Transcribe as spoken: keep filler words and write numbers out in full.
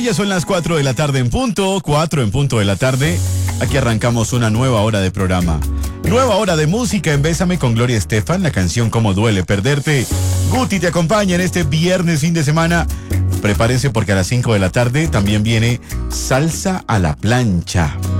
Ya son las cuatro de la tarde en punto, cuatro en punto de la tarde. Aquí arrancamos una nueva hora de programa. Nueva hora de música en Bésame con Gloria Estefan, la canción Cómo duele perderte. Guti te acompaña en este viernes fin de semana. Prepárense porque a las cinco de la tarde también viene Salsa a la plancha.